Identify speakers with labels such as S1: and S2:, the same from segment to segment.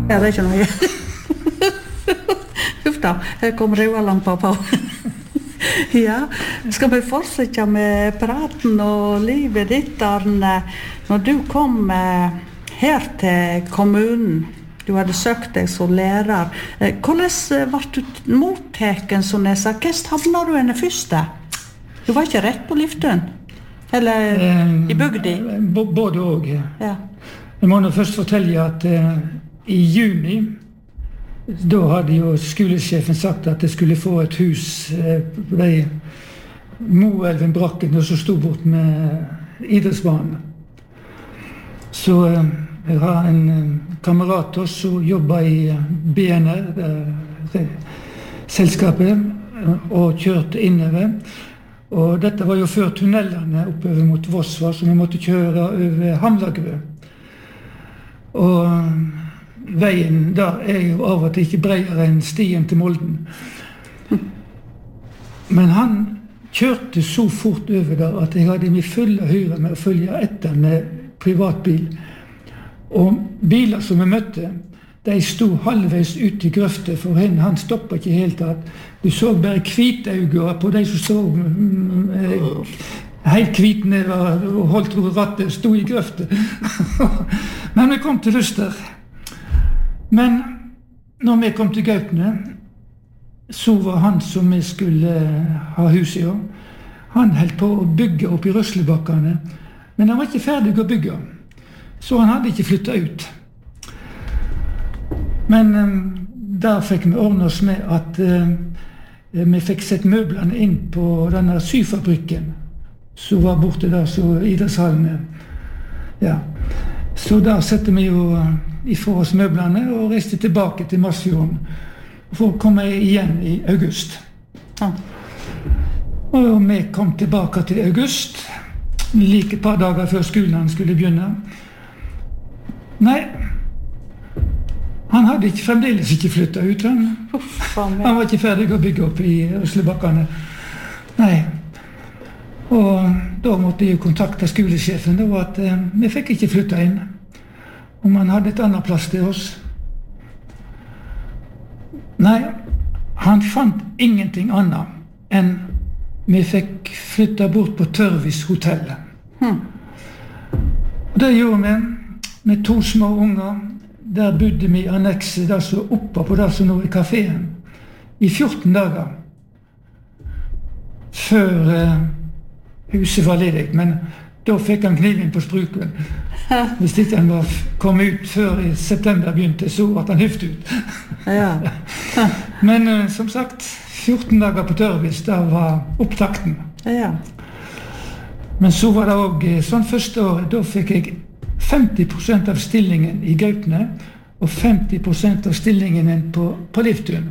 S1: Ja, det ikke noe. Huff da, her kom rødlampa på. Ja, skal vi fortsette med praten og livet ditt, Arne? Når du kom her til kommunen, du hadde søkt deg som lærer, hvordan var du motteken, som jeg sa? Hvordan havnet du henne første? Du var ikke rett på Liftun? Eller i bygdi?
S2: Både og.
S1: Ja.
S2: Jeg må nå først fortelle at i juni, da hadde jo skolesjefen sagt at jeg skulle få et hus på de Moelven-brakken som stod bort med idrettsbanen. Så jeg har en kamerat som jobber i BNR, selskapet, og kjørte innover. Og dette var jo før tunnelene oppover mot Vossvar, så vi måtte kjøre over Hamlagrø. Og veien der jo av og til ikke bredere enn stien til Molden. Men han kjørte så fort over der at jeg hadde min fulle hyre med å følge etter med privatbil. Og biler som vi møtte, de stod halvveis ut i grøftet, for han stoppet ikke helt tatt. Du så bare hvitauger på de som stod helt hvitne og holdt rattet, stod i grøftet. Men vi kom til Luster. Men når vi kom til Gaupne, så var han som vi skulle ha hus i år. Han holdt på å bygge opp i Røslebakkene, men han var ikke ferdig å bygge. Så han hadde ikke flyttet ut. Men der fikk vi ordne oss med at vi fikk sett møblene inn på denne syfabrikken, som var borte der, så idrettshallen. Ja. Så der setter vi jo ifra oss møblene og reiste tilbake til Masfjorden for å komme igjen i august. Ja. Og vi kom tilbake til august, like et par dager før skolen skulle begynne. Nei, han hadde fremdeles ikke flyttet ut. Han var ikke ferdig å bygge opp i Røslebakkene. Nei. Og da måtte jeg kontakte skolesjefen, det var at vi fikk ikke flytte inn. Om han hadde et annet plass til oss. Nei, han fant ingenting annet enn vi fikk flytte bort på Tørvis hotellet. Og det gjorde vi med 2 små unger. Der bodde vi i annekset, der så oppe på der som nå i kaféen, i 14 dager. Før huset var ledig, men da fikk han kniven på spruken. Hvis ikke han var kommet ut før i september begynte, så var han hyft ut.
S1: Ja.
S2: Men som sagt, 14 dager på Tørvis, der var opptakten.
S1: Ja.
S2: Men så var det også, sånn første året, da fikk jeg 50% av stillingen i Gaupne, og 50% av stillingen på Liftun.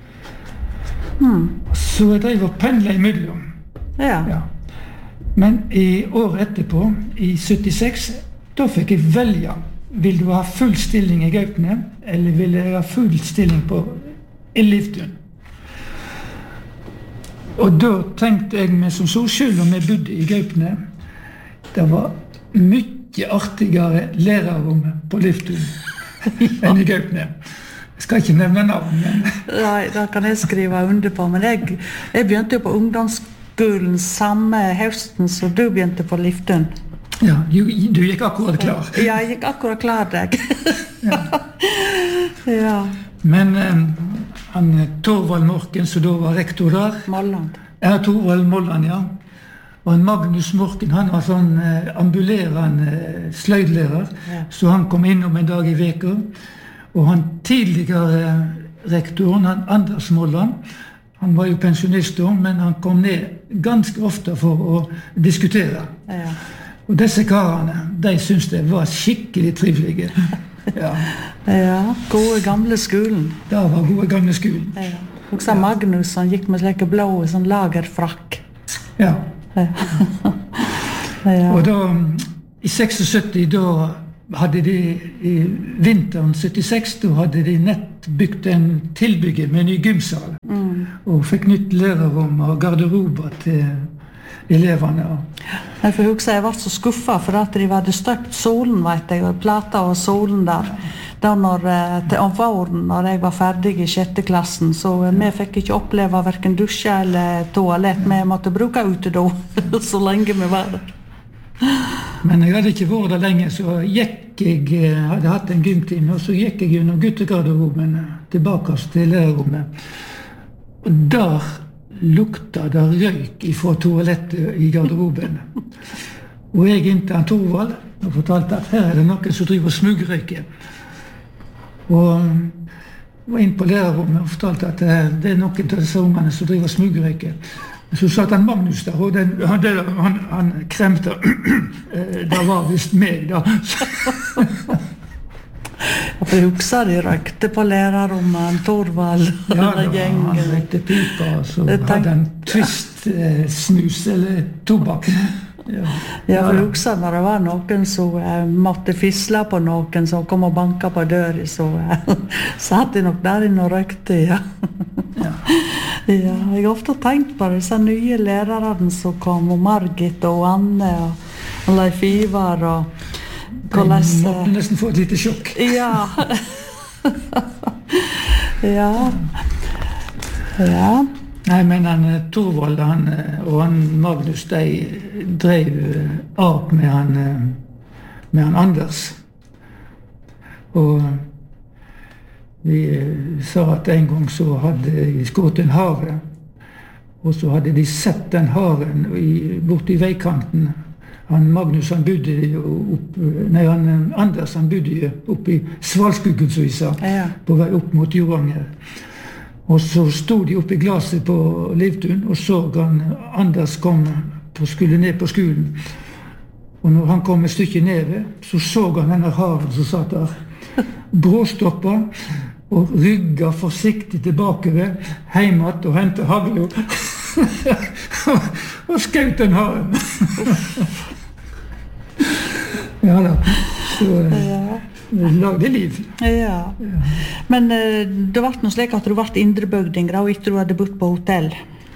S2: Så jeg drev og pendlet imellom.
S1: Ja.
S2: Ja. Men i året etterpå, i 76, da fikk jeg velge. Vil du ha full stilling i Gaupne, eller vil jeg ha full stilling på Liftun? Og da tenkte jeg meg som så, selv om jeg bodde i Gaupne, det var mye artigere lærerrom på Liftun enn i Gaupne. Jeg skal ikke nevne navn, men...
S1: Nei, det kan jeg skrive under på, men jeg begynte jo på ungdomsskolen samme høsten som du begynte på Liftun.
S2: Ja, du gikk akkurat klar.
S1: Ja, jeg gikk akkurat klar deg.
S2: Ja.
S1: Ja.
S2: Men han Torvald Morken, som da var rektor der.
S1: Molland.
S2: Ja, Torvald Molland, ja. Og han Magnus Morken, han var sånn ambulerende sløydlærer, ja. Så han kom innom en dag i veka. Og han tidligere rektoren, han Anders Molland, han var jo pensjonist da, men han kom ned ganske ofte for å diskutere.
S1: Ja.
S2: Og disse karene, de syntes det var skikkelig trivelige. Ja.
S1: Ja, gode gamle skolen.
S2: Det var gode gamle skolen.
S1: Ja. Også Magnus, han gikk med slike blå sånn lagerfrakk.
S2: Ja.
S1: Ja. Ja.
S2: Og da, i 76, da hadde de, i vinteren 76, da hadde de nett bygd en tilbygge med en ny gymsal. Og fikk nytt lærerrom og garderober til eleverne.
S1: Jeg får huske, jeg var så skuffet for at de hadde støpt solen, vet jeg, og plata og solen der. da til våren, når jeg var ferdig i 6. klassen, så vi fikk ikke oppleve hverken dusje eller toalett. Vi måtte bruke utedo så lenge vi var der.
S2: Men jeg hadde ikke vært der lenge, så hadde hatt en gymtime, og så gikk jeg gjennom guttegarderoben tilbake til lærerrommet. Og der lukta det røyk fra toalettet i garderoben. Og jeg inntil han Torvald og fortalte at her det noen som driver og smugrøyker. Og var inn på lærerrommet og fortalte at det noen av disse ungene som driver og smugrøyker. Så satt han Magnus der, og han kremte. Det var visst meg, da.
S1: Jeg husker de røykte på lærerrommet, Torvald og gjengen.
S2: Han røykte pipa, og så hadde han twist-snus eller tobakk.
S1: Jeg husker når det var noen som måtte fisle på noen som kom og banka på døren, så satt de nok der inne og røykte, ja. Ja, jeg har ofte tenkt på disse nye lærerne som kom, og Margit og Anne og Leif Ivar og
S2: hvordan... De måtte nesten få et lite sjokk.
S1: Ja. Ja.
S2: Nei, men Torvald og han Magnus, de drev ap med han Anders. Og vi sa at en gang så hadde de skutt en hare, og så hadde de sett den haren borte i veikanten. Han Magnus, han Anders, han bodde oppe i Svalskuggen, som vi sa, på vei opp mot Joranger. Og så stod de oppe i glaset på Livtun, og så han Anders skulle ned på skolen. Og når han kom et stykke ned, så han denne haren som satt der, bråstoppa, og rygga forsiktig tilbake heimat og hentet haglo. Og skjøt den haren. Ja da, så lagde liv.
S1: Ja. Men det var noe slik at du var indrebygding, og ikke du hadde bodd på hotell?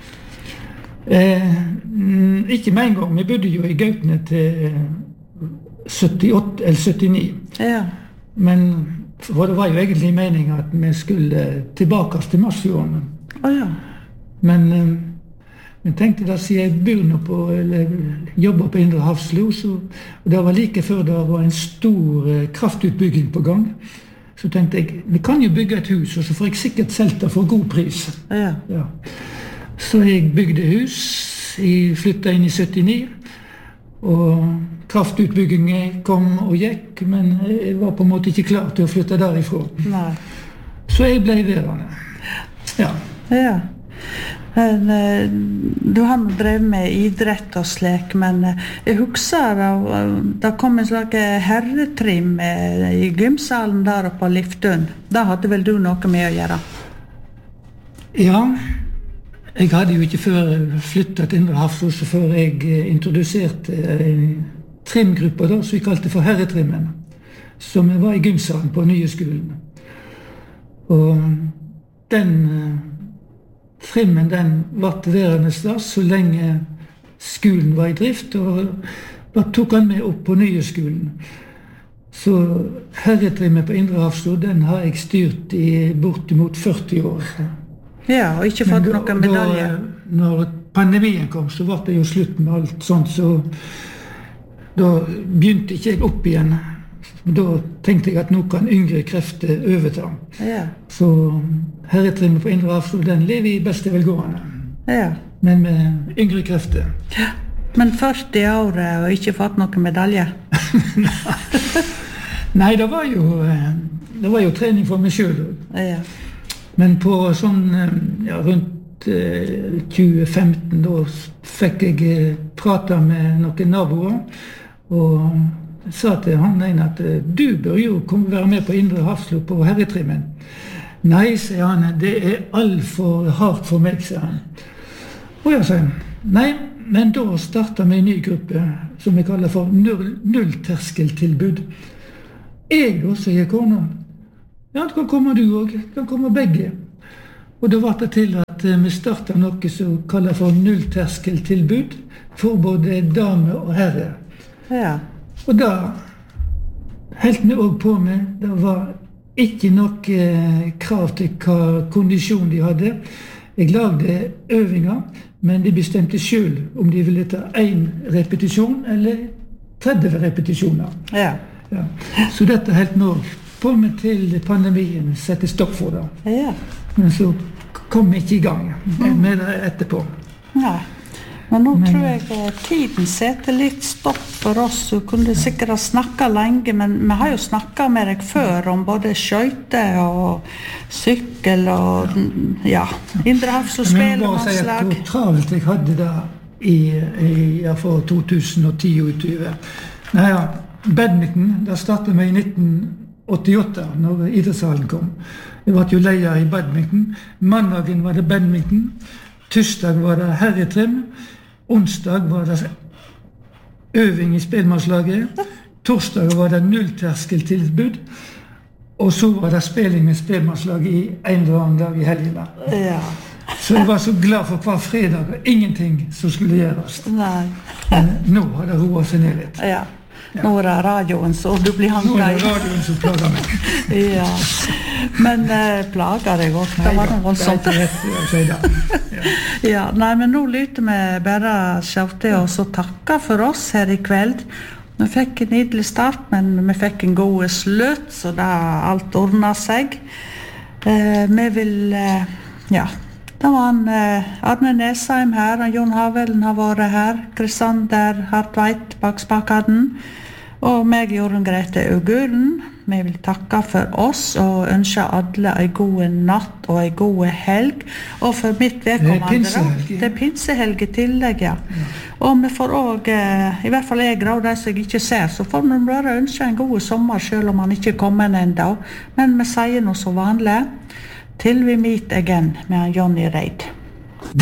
S2: Ikke med en gang. Vi bodde jo i Gautene til 78 eller 79. Ja. Men for det var jo egentlig meningen at vi skulle tilbake til Masfjorden.
S1: Ja.
S2: Men jeg tenkte da, siden jeg bor nå på, eller jobber på Indre Hafslo, og det var like før det var en stor kraftutbygging på gang, så tenkte jeg, vi kan jo bygge et hus, og så får jeg sikkert selgt det for god pris.
S1: Ja.
S2: Ja. Så jeg bygde hus, jeg flyttet inn i 79, og kraftutbyggingen kom og gikk, men jeg var på en måte ikke klar til å flytte derifra.
S1: Nei.
S2: Så jeg ble værende. Ja.
S1: Ja. Du har nå drevet med idrett og slik, men jeg husker det kom en slags herretrim i gymsalen der oppe på Liftun. Da hadde vel du noe med å gjøre? Ja, jeg hadde jo ikke før flyttet til Indre Hafslo, før jeg introduserte en trimgruppe da, som vi kalte for herretrimmen, som var i gymsalen på nye skolen. Og den trimmen, den var værende sted så lenge skolen var i drift, og da tok han med opp på nye skolen. Så herretrimmen på Indre Hafslo, den har jeg styrt i bortimot 40 år. Ja, og ikke fått noen medalje. Når pandemien kom, så var det jo slutt med alt sånt, så da begynte ikke jeg opp igjen. Da tenkte jeg at nå kan yngre krefter overta. Ja. Så herretrimmen på Indre Hafslo, den lever i beste velgående. Ja. Men med yngre krefter. Ja. Men 40 år og ikke fått noen medalje? Nei, det var jo trening for meg selv. Ja. Men på sånn, rundt 2015, da fikk jeg prate med noen naboer, og sa til han ene at du bør jo være med på Indre Hafslo på herretrimmen. Nei, sier han, det alt for hardt for meg, sier han. Og jeg sier, nei, men da startet vi en ny gruppe som vi kaller for nullterskeltilbud. Jeg da, sier kona. Ja, det kan komme du også, det kan komme begge. Og da var det til at vi startet noe som kallet for nullterskeltilbud for både dame og herre. Ja. Og da helt vi også på med, det var
S2: ikke nok krav til hva kondisjon de hadde. Jeg lagde øvinger, men de bestemte selv om de ville ta 1 repetisjon eller 30 repetisjoner.
S1: Ja.
S2: Ja. Så dette helt nå på meg til pandemien sette stopp for det.
S1: Ja.
S2: Men så kom jeg ikke i gang med det etterpå.
S1: Nei. Men nå tror jeg tiden setter litt stopp for oss. Du kunne sikkert ha snakket lenge, men vi har jo snakket med deg før om både skøyter og sykkel og Indrehavs og
S2: spillemannslag. Men jeg må si at hvor travelt jeg hadde det for 2010 og 2020. Nei, badminton, da startet vi i 1988, når idrettshallen kom. Jeg var jo leder i badminton. Mandagen var det badminton. Tirsdag var det herretrim. Onsdag var det øving i spillemannslaget. Torsdag var det nullterskeltilbud. Og så var det spilling med spillemannslaget i en eller annen dag i helgene.
S1: Ja.
S2: Så jeg var så glad for hver fredag og ingenting som skulle gjøres.
S1: Nei.
S2: Men nå har det roet seg ned litt.
S1: Ja. Nå er det radioen så du blir hanket i.
S2: Nå er det radioen som plager meg.
S1: Ja. Men plager deg også. Det var noe voldsomt.
S2: Nei, det er ikke rett å si det.
S1: Ja, nei, men nå lytter vi bare skjøvte oss og takke for oss her i kveld. Vi fikk en nydelig start, men vi fikk en god slutt, så da alt ordnet seg. Vi vil, det var Arne Nesheim her, Jon Havelen har vært her, Kristander Hartveit bak spakaden, og meg, Jorunn Grete Augulen. Vi vil takke for oss og ønske alle en god natt og en god helg. Og for mitt vedkommende, det er pinsehelg i tillegg, ja. Og vi får også, i hvert fall jeg og de som jeg ikke ser, så får vi bare ønske en god sommer selv om han ikke kommer enda. Men vi sier noe så vanlig. Till vi meet again med Johnny Reid.